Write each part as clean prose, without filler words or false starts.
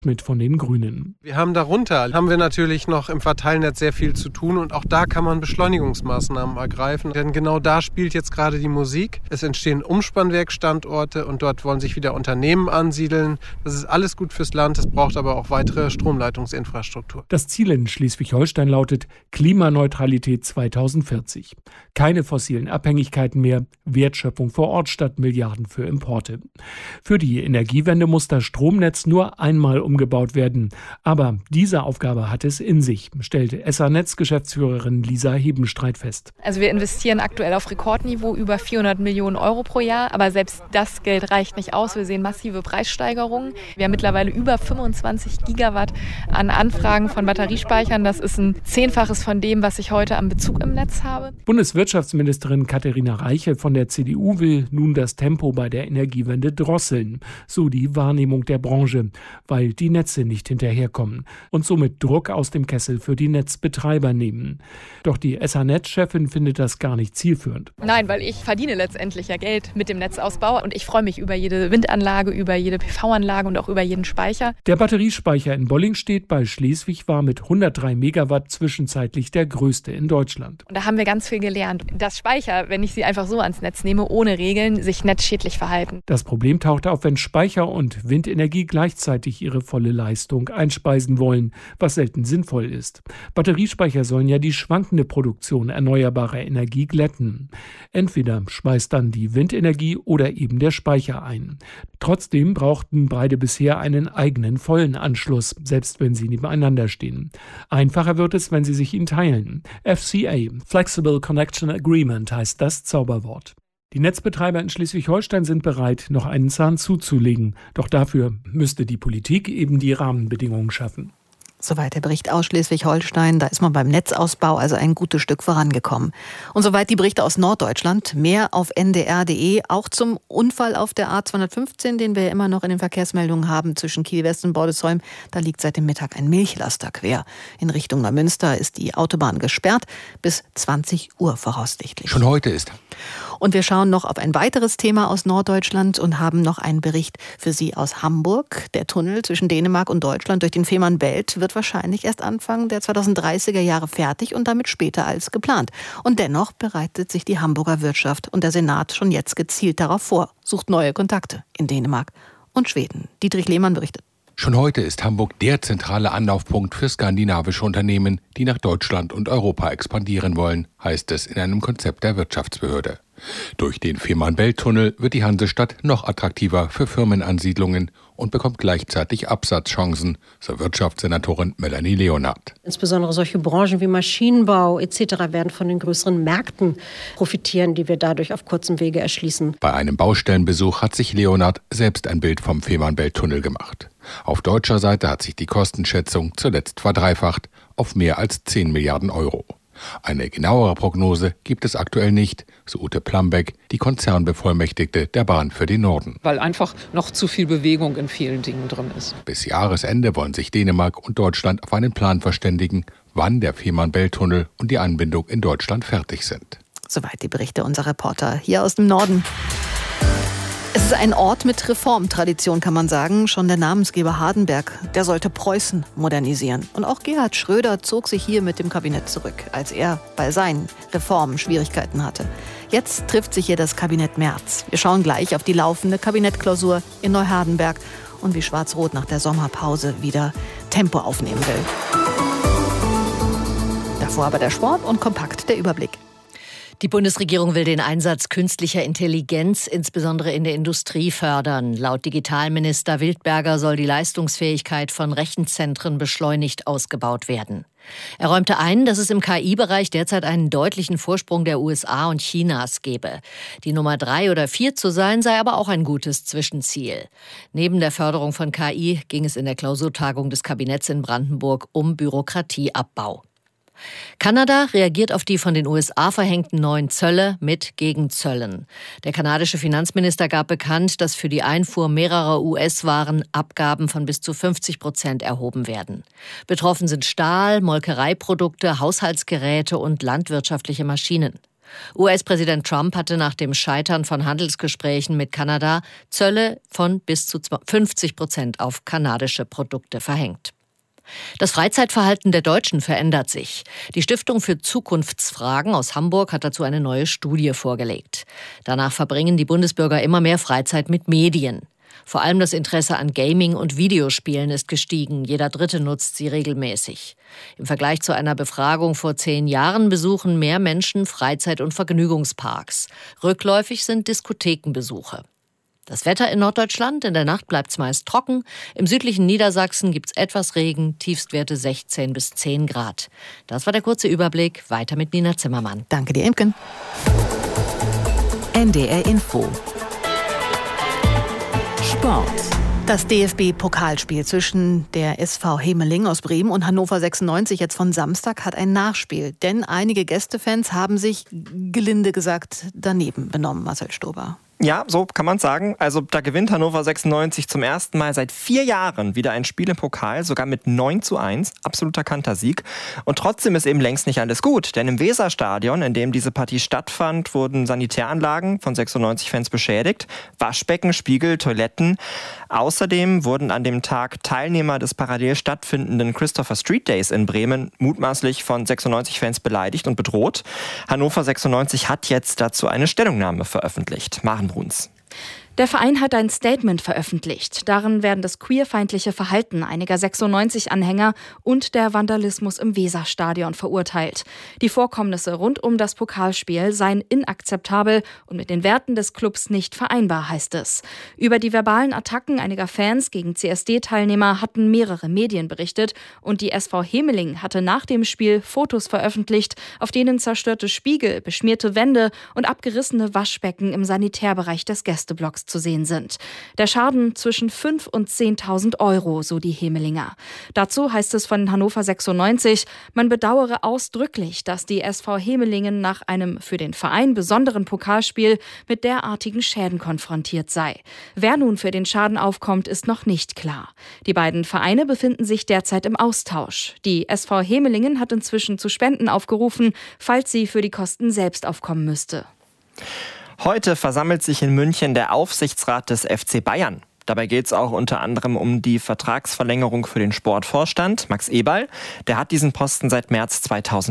Mit von den Grünen. Wir haben natürlich noch im Verteilnetz sehr viel zu tun und auch da kann man Beschleunigungsmaßnahmen ergreifen. Denn genau da spielt jetzt gerade die Musik. Es entstehen Umspannwerkstandorte und dort wollen sich wieder Unternehmen ansiedeln. Das ist alles gut fürs Land, es braucht aber auch weitere Stromleitungsinfrastruktur. Das Ziel in Schleswig-Holstein lautet Klimaneutralität 2040. Keine fossilen Abhängigkeiten mehr, Wertschöpfung vor Ort statt Milliarden für Importe. Für die Energiewende muss das Stromnetz nur einmal umgebaut werden. Aber diese Aufgabe hat es in sich, stellte SA-Netz-Geschäftsführerin Lisa Hebenstreit fest. Also wir investieren aktuell auf Rekordniveau über 400 Millionen Euro pro Jahr, aber selbst das Geld reicht nicht aus. Wir sehen massive Preissteigerungen. Wir haben mittlerweile über 25 Gigawatt an Anfragen von Batteriespeichern. Das ist ein Zehnfaches von dem, was ich heute am Bezug im Netz habe. Bundeswirtschaftsministerin Katharina Reiche von der CDU will nun das Tempo bei der Energiewende drosseln. So die Wahrnehmung der Branche, weil die Netze nicht hinterherkommen und somit Druck aus dem Kessel für die Netzbetreiber nehmen. Doch die SA-Netz-Chefin findet das gar nicht zielführend. Nein, weil ich verdiene letztendlich ja Geld mit dem Netzausbau und ich freue mich über jede Windanlage, über jede PV-Anlage und auch über jeden Speicher. Der Batteriespeicher in Bollingstedt bei Schleswig war mit 103 Megawatt zwischenzeitlich der größte in Deutschland. Und da haben wir ganz viel gelernt, dass Speicher, wenn ich sie einfach so ans Netz nehme, ohne Regeln, sich netzschädlich verhalten. Das Problem taucht auf, wenn Speicher und Windenergie gleichzeitig ihre volle Leistung einspeisen wollen, was selten sinnvoll ist. Batteriespeicher sollen ja die schwankende Produktion erneuerbarer Energie glätten. Entweder speist dann die Windenergie oder eben der Speicher ein. Trotzdem brauchten beide bisher einen eigenen vollen Anschluss, selbst wenn sie nebeneinander stehen. Einfacher wird es, wenn sie sich ihn teilen. FCA, Flexible Connection Agreement, heißt das Zauberwort. Die Netzbetreiber in Schleswig-Holstein sind bereit, noch einen Zahn zuzulegen. Doch dafür müsste die Politik eben die Rahmenbedingungen schaffen. Soweit der Bericht aus Schleswig-Holstein. Da ist man beim Netzausbau also ein gutes Stück vorangekommen. Und soweit die Berichte aus Norddeutschland. Mehr auf ndr.de, auch zum Unfall auf der A215, den wir immer noch in den Verkehrsmeldungen haben zwischen Kiel West und Bordesholm. Da liegt seit dem Mittag ein Milchlaster quer. In Richtung Neumünster ist die Autobahn gesperrt, bis 20 Uhr voraussichtlich. Schon heute ist. Und wir schauen noch auf ein weiteres Thema aus Norddeutschland und haben noch einen Bericht für Sie aus Hamburg. Der Tunnel zwischen Dänemark und Deutschland durch den Fehmarnbelt wird wahrscheinlich erst Anfang der 2030er Jahre fertig und damit später als geplant. Und dennoch bereitet sich die Hamburger Wirtschaft und der Senat schon jetzt gezielt darauf vor, sucht neue Kontakte in Dänemark und Schweden. Dietrich Lehmann berichtet. Schon heute ist Hamburg der zentrale Anlaufpunkt für skandinavische Unternehmen, die nach Deutschland und Europa expandieren wollen, heißt es in einem Konzept der Wirtschaftsbehörde. Durch den Fehmarnbelt-Tunnel wird die Hansestadt noch attraktiver für Firmenansiedlungen und bekommt gleichzeitig Absatzchancen, so Wirtschaftssenatorin Melanie Leonhardt. Insbesondere solche Branchen wie Maschinenbau etc. werden von den größeren Märkten profitieren, die wir dadurch auf kurzem Wege erschließen. Bei einem Baustellenbesuch hat sich Leonhardt selbst ein Bild vom Fehmarnbelt-Tunnel gemacht. Auf deutscher Seite hat sich die Kostenschätzung zuletzt verdreifacht auf mehr als 10 Milliarden Euro. Eine genauere Prognose gibt es aktuell nicht, so Ute Plambeck, die Konzernbevollmächtigte der Bahn für den Norden. Weil einfach noch zu viel Bewegung in vielen Dingen drin ist. Bis Jahresende wollen sich Dänemark und Deutschland auf einen Plan verständigen, wann der Fehmarnbelt-Tunnel und die Anbindung in Deutschland fertig sind. Soweit die Berichte unserer Reporter hier aus dem Norden. Es ist ein Ort mit Reformtradition, kann man sagen. Schon der Namensgeber Hardenberg, der sollte Preußen modernisieren. Und auch Gerhard Schröder zog sich hier mit dem Kabinett zurück, als er bei seinen Reformen Schwierigkeiten hatte. Jetzt trifft sich hier das Kabinett Merz. Wir schauen gleich auf die laufende Kabinettklausur in Neuhardenberg und wie Schwarz-Rot nach der Sommerpause wieder Tempo aufnehmen will. Davor aber der Sport und kompakt der Überblick. Die Bundesregierung will den Einsatz künstlicher Intelligenz insbesondere in der Industrie fördern. Laut Digitalminister Wildberger soll die Leistungsfähigkeit von Rechenzentren beschleunigt ausgebaut werden. Er räumte ein, dass es im KI-Bereich derzeit einen deutlichen Vorsprung der USA und Chinas gebe. Die Nummer 3 oder 4 zu sein, sei aber auch ein gutes Zwischenziel. Neben der Förderung von KI ging es in der Klausurtagung des Kabinetts in Brandenburg um Bürokratieabbau. Kanada reagiert auf die von den USA verhängten neuen Zölle mit Gegenzöllen. Der kanadische Finanzminister gab bekannt, dass für die Einfuhr mehrerer US-Waren Abgaben von bis zu 50% erhoben werden. Betroffen sind Stahl, Molkereiprodukte, Haushaltsgeräte und landwirtschaftliche Maschinen. US-Präsident Trump hatte nach dem Scheitern von Handelsgesprächen mit Kanada Zölle von bis zu 50% auf kanadische Produkte verhängt. Das Freizeitverhalten der Deutschen verändert sich. Die Stiftung für Zukunftsfragen aus Hamburg hat dazu eine neue Studie vorgelegt. Danach verbringen die Bundesbürger immer mehr Freizeit mit Medien. Vor allem das Interesse an Gaming und Videospielen ist gestiegen. Jeder Dritte nutzt sie regelmäßig. Im Vergleich zu einer Befragung vor 10 Jahren besuchen mehr Menschen Freizeit- und Vergnügungsparks. Rückläufig sind Diskothekenbesuche. Das Wetter in Norddeutschland: in der Nacht bleibt es meist trocken. Im südlichen Niedersachsen gibt es etwas Regen, Tiefstwerte 16 bis 10 Grad. Das war der kurze Überblick. Weiter mit Nina Zimmermann. Danke dir, Imken. NDR Info. Sport. Das DFB-Pokalspiel zwischen der SV Hemeling aus Bremen und Hannover 96 jetzt von Samstag hat ein Nachspiel. Denn einige Gästefans haben sich, gelinde gesagt, daneben benommen, Marcel Stober. Ja, so kann man sagen. Also da gewinnt Hannover 96 zum ersten Mal seit 4 Jahren wieder ein Spiel im Pokal, sogar mit 9:1, absoluter Kantersieg. Und trotzdem ist eben längst nicht alles gut, denn im Weserstadion, in dem diese Partie stattfand, wurden Sanitäranlagen von 96-Fans beschädigt, Waschbecken, Spiegel, Toiletten. Außerdem wurden an dem Tag Teilnehmer des parallel stattfindenden Christopher Street Days in Bremen mutmaßlich von 96-Fans beleidigt und bedroht. Hannover 96 hat jetzt dazu eine Stellungnahme veröffentlicht. Maren Bruns. Der Verein hat ein Statement veröffentlicht. Darin werden das queerfeindliche Verhalten einiger 96-Anhänger und der Vandalismus im Weserstadion verurteilt. Die Vorkommnisse rund um das Pokalspiel seien inakzeptabel und mit den Werten des Clubs nicht vereinbar, heißt es. Über die verbalen Attacken einiger Fans gegen CSD-Teilnehmer hatten mehrere Medien berichtet und die SV Hemeling hatte nach dem Spiel Fotos veröffentlicht, auf denen zerstörte Spiegel, beschmierte Wände und abgerissene Waschbecken im Sanitärbereich des Gästeblocks zu sehen sind. Der Schaden zwischen 5.000 und 10.000 Euro, so die Hemelinger. Dazu heißt es von Hannover 96, man bedauere ausdrücklich, dass die SV Hemelingen nach einem für den Verein besonderen Pokalspiel mit derartigen Schäden konfrontiert sei. Wer nun für den Schaden aufkommt, ist noch nicht klar. Die beiden Vereine befinden sich derzeit im Austausch. Die SV Hemelingen hat inzwischen zu Spenden aufgerufen, falls sie für die Kosten selbst aufkommen müsste. Heute versammelt sich in München der Aufsichtsrat des FC Bayern. Dabei geht es auch unter anderem um die Vertragsverlängerung für den Sportvorstand. Max Eberl, der hat diesen Posten seit März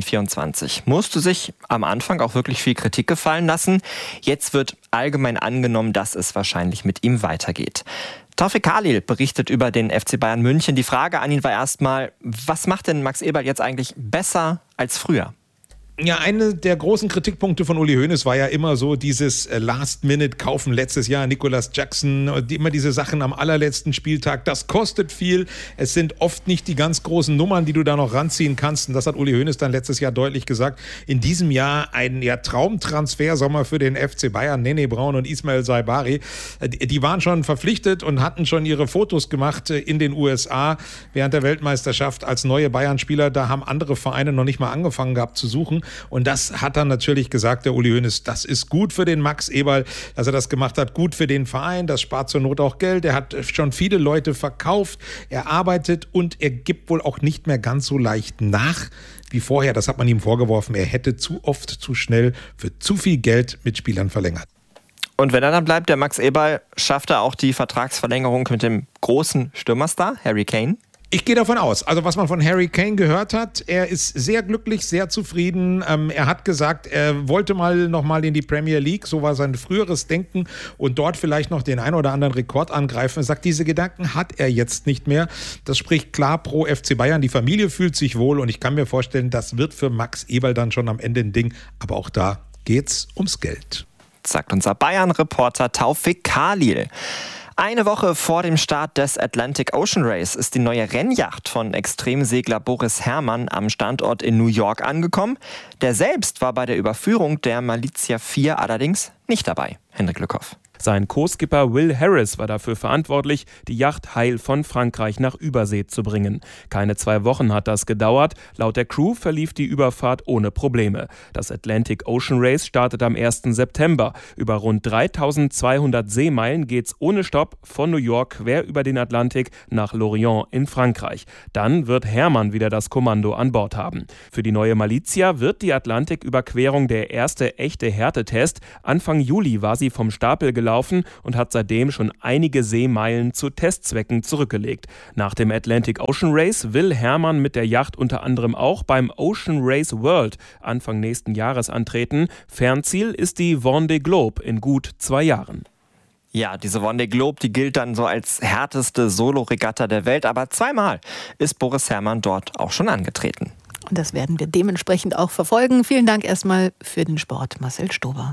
2024. Musste sich am Anfang auch wirklich viel Kritik gefallen lassen. Jetzt wird allgemein angenommen, dass es wahrscheinlich mit ihm weitergeht. Taufik Khalil berichtet über den FC Bayern München. Die Frage an ihn war erstmal, was macht denn Max Eberl jetzt eigentlich besser als früher? Ja, eine der großen Kritikpunkte von Uli Hoeneß war ja immer so dieses Last-Minute-Kaufen letztes Jahr, Nicolas Jackson, immer diese Sachen am allerletzten Spieltag, das kostet viel, es sind oft nicht die ganz großen Nummern, die du da noch ranziehen kannst, und das hat Uli Hoeneß dann letztes Jahr deutlich gesagt. In diesem Jahr ein Traumtransfersommer für den FC Bayern, Nene Braun und Ismail Saibari, die waren schon verpflichtet und hatten schon ihre Fotos gemacht in den USA während der Weltmeisterschaft als neue Bayern-Spieler, da haben andere Vereine noch nicht mal angefangen gehabt zu suchen. Und das hat dann natürlich gesagt, der Uli Hoeneß, das ist gut für den Max Eberl, dass er das gemacht hat, gut für den Verein, das spart zur Not auch Geld. Er hat schon viele Leute verkauft, er arbeitet und er gibt wohl auch nicht mehr ganz so leicht nach wie vorher. Das hat man ihm vorgeworfen, er hätte zu oft, zu schnell für zu viel Geld mit Spielern verlängert. Und wenn er dann bleibt, der Max Eberl, schafft er auch die Vertragsverlängerung mit dem großen Stürmerstar Harry Kane? Ich gehe davon aus, also was man von Harry Kane gehört hat, er ist sehr glücklich, sehr zufrieden. Er hat gesagt, er wollte nochmal in die Premier League, so war sein früheres Denken, und dort vielleicht noch den ein oder anderen Rekord angreifen. Er sagt, diese Gedanken hat er jetzt nicht mehr. Das spricht klar pro FC Bayern. Die Familie fühlt sich wohl und ich kann mir vorstellen, das wird für Max Eberl dann schon am Ende ein Ding. Aber auch da geht's ums Geld. Sagt unser Bayern-Reporter Taufik Khalil. Eine Woche vor dem Start des Atlantic Ocean Race ist die neue Rennjacht von Extremsegler Boris Herrmann am Standort in New York angekommen. Der selbst war bei der Überführung der Malizia 4 allerdings nicht dabei. Hendrik Lückhoff. Sein Co-Skipper Will Harris war dafür verantwortlich, die Yacht heil von Frankreich nach Übersee zu bringen. Keine 2 Wochen hat das gedauert. Laut der Crew verlief die Überfahrt ohne Probleme. Das Atlantic Ocean Race startet am 1. September. Über rund 3200 Seemeilen geht's ohne Stopp von New York quer über den Atlantik nach Lorient in Frankreich. Dann wird Hermann wieder das Kommando an Bord haben. Für die neue Malizia wird die Atlantiküberquerung der erste echte Härtetest. Anfang Juli war sie vom Stapel gelaufen und hat seitdem schon einige Seemeilen zu Testzwecken zurückgelegt. Nach dem Atlantic Ocean Race will Hermann mit der Yacht unter anderem auch beim Ocean Race World Anfang nächsten Jahres antreten. Fernziel ist die Vendée Globe in gut 2 Jahren. Ja, diese Vendée Globe, die gilt dann so als härteste Solo-Regatta der Welt, aber 2-mal ist Boris Herrmann dort auch schon angetreten. Und das werden wir dementsprechend auch verfolgen. Vielen Dank erstmal für den Sport, Marcel Stober.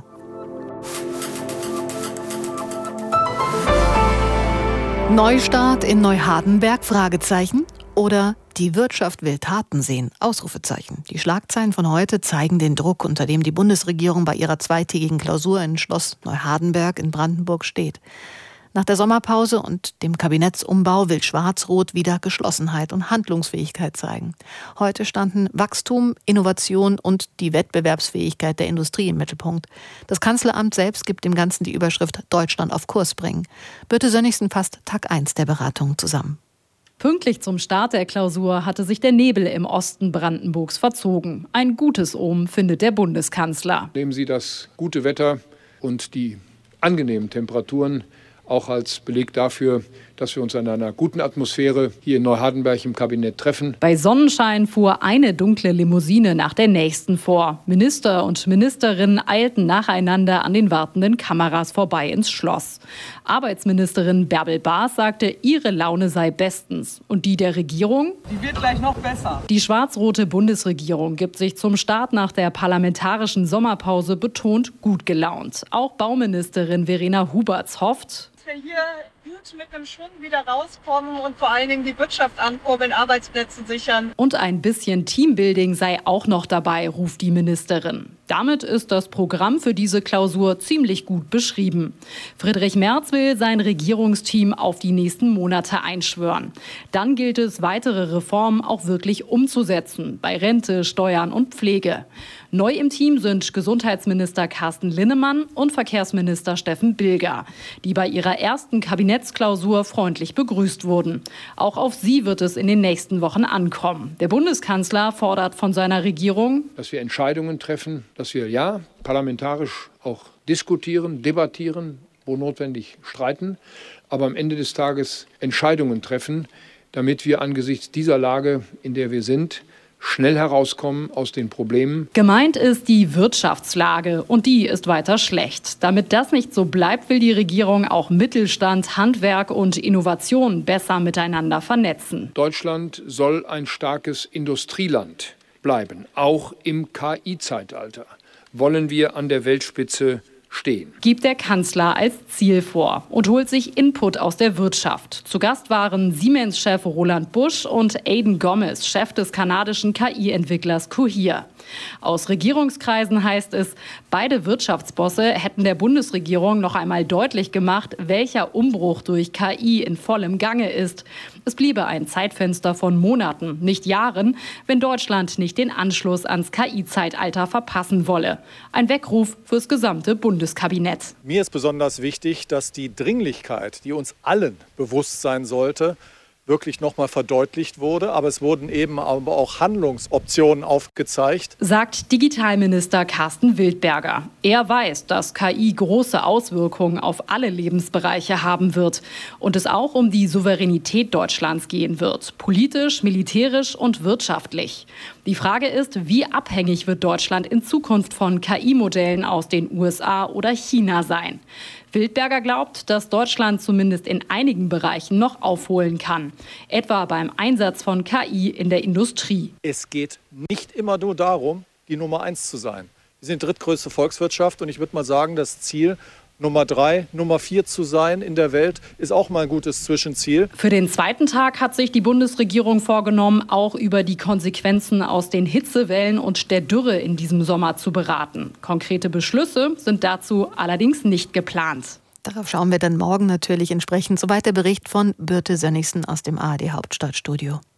Neustart in Neuhardenberg? Fragezeichen. Oder die Wirtschaft will Taten sehen? Ausrufezeichen. Die Schlagzeilen von heute zeigen den Druck, unter dem die Bundesregierung bei ihrer 2-tägigen Klausur in Schloss Neuhardenberg in Brandenburg steht. Nach der Sommerpause und dem Kabinettsumbau will Schwarz-Rot wieder Geschlossenheit und Handlungsfähigkeit zeigen. Heute standen Wachstum, Innovation und die Wettbewerbsfähigkeit der Industrie im Mittelpunkt. Das Kanzleramt selbst gibt dem Ganzen die Überschrift Deutschland auf Kurs bringen. Birte Sönnigsen fasst Tag 1 der Beratung zusammen. Pünktlich zum Start der Klausur hatte sich der Nebel im Osten Brandenburgs verzogen. Ein gutes Omen, findet der Bundeskanzler. Nehmen Sie das gute Wetter und die angenehmen Temperaturen auch als Beleg dafür, dass wir uns in einer guten Atmosphäre hier in Neuhardenberg im Kabinett treffen. Bei Sonnenschein fuhr eine dunkle Limousine nach der nächsten vor. Minister und Ministerinnen eilten nacheinander an den wartenden Kameras vorbei ins Schloss. Arbeitsministerin Bärbel Baas sagte, ihre Laune sei bestens. Und die der Regierung? Die wird gleich noch besser. Die schwarz-rote Bundesregierung gibt sich zum Start nach der parlamentarischen Sommerpause betont gut gelaunt. Auch Bauministerin Verena Huberts hofft, dass wir hier gut mit einem Schwung wieder rauskommen und vor allen Dingen die Wirtschaft ankurbeln, Arbeitsplätze sichern. Und ein bisschen Teambuilding sei auch noch dabei, ruft die Ministerin. Damit ist das Programm für diese Klausur ziemlich gut beschrieben. Friedrich Merz will sein Regierungsteam auf die nächsten Monate einschwören. Dann gilt es, weitere Reformen auch wirklich umzusetzen, bei Rente, Steuern und Pflege. Neu im Team sind Gesundheitsminister Carsten Linnemann und Verkehrsminister Steffen Bilger, die bei ihrer ersten Kabinettsklausur freundlich begrüßt wurden. Auch auf sie wird es in den nächsten Wochen ankommen. Der Bundeskanzler fordert von seiner Regierung, dass wir Entscheidungen treffen, dass wir parlamentarisch auch diskutieren, debattieren, wo notwendig streiten, aber am Ende des Tages Entscheidungen treffen, damit wir angesichts dieser Lage, in der wir sind, schnell herauskommen aus den Problemen. Gemeint ist die Wirtschaftslage und die ist weiter schlecht. Damit das nicht so bleibt, will die Regierung auch Mittelstand, Handwerk und Innovation besser miteinander vernetzen. Deutschland soll ein starkes Industrieland bleiben, auch im KI-Zeitalter. Wollen wir an der Weltspitze stehen. Gibt der Kanzler als Ziel vor und holt sich Input aus der Wirtschaft. Zu Gast waren Siemens-Chef Roland Busch und Aidan Gomez, Chef des kanadischen KI-Entwicklers Cohere. Aus Regierungskreisen heißt es, beide Wirtschaftsbosse hätten der Bundesregierung noch einmal deutlich gemacht, welcher Umbruch durch KI in vollem Gange ist. Es bliebe ein Zeitfenster von Monaten, nicht Jahren, wenn Deutschland nicht den Anschluss ans KI-Zeitalter verpassen wolle. Ein Weckruf fürs gesamte Bundeskabinett. Mir ist besonders wichtig, dass die Dringlichkeit, die uns allen bewusst sein sollte, wirklich nochmal verdeutlicht wurde. Aber es wurden eben aber auch Handlungsoptionen aufgezeigt. Sagt Digitalminister Carsten Wildberger. Er weiß, dass KI große Auswirkungen auf alle Lebensbereiche haben wird und es auch um die Souveränität Deutschlands gehen wird. Politisch, militärisch und wirtschaftlich. Die Frage ist, wie abhängig wird Deutschland in Zukunft von KI-Modellen aus den USA oder China sein? Wildberger glaubt, dass Deutschland zumindest in einigen Bereichen noch aufholen kann. Etwa beim Einsatz von KI in der Industrie. Es geht nicht immer nur darum, die Nummer 1 zu sein. Wir sind drittgrößte Volkswirtschaft und ich würde mal sagen, das Ziel, Nummer 3, Nummer 4 zu sein in der Welt, ist auch mal ein gutes Zwischenziel. Für den zweiten Tag hat sich die Bundesregierung vorgenommen, auch über die Konsequenzen aus den Hitzewellen und der Dürre in diesem Sommer zu beraten. Konkrete Beschlüsse sind dazu allerdings nicht geplant. Darauf schauen wir dann morgen natürlich entsprechend. Soweit der Bericht von Birte Sönnigsen aus dem ARD Hauptstadtstudio.